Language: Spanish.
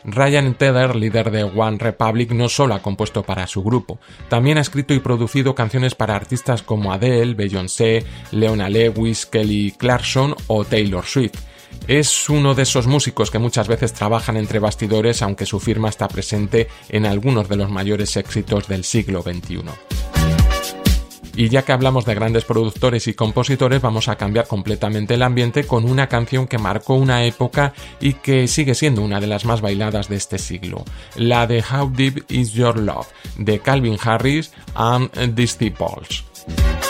Ryan Tedder, líder de One Republic, no solo ha compuesto para su grupo, también ha escrito y producido canciones para artistas como Adele, Beyoncé, Leona Lewis, Kelly Clarkson o Taylor Swift. Es uno de esos músicos que muchas veces trabajan entre bastidores, aunque su firma está presente en algunos de los mayores éxitos del siglo XXI. Y ya que hablamos de grandes productores y compositores, vamos a cambiar completamente el ambiente con una canción que marcó una época y que sigue siendo una de las más bailadas de este siglo, la de How Deep Is Your Love, de Calvin Harris and the Steeples.